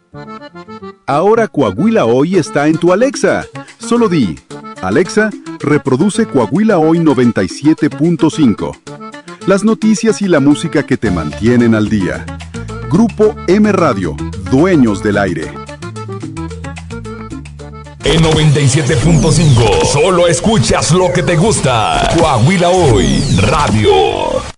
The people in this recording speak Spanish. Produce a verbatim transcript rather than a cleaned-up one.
Ahora Coahuila Hoy está en tu Alexa. Solo di, Alexa, reproduce Coahuila Hoy noventa y siete punto cinco. Las noticias y la música que te mantienen al día. Grupo M Radio, dueños del aire. En noventa y siete punto cinco, solo escuchas lo que te gusta. Coahuila Hoy Radio.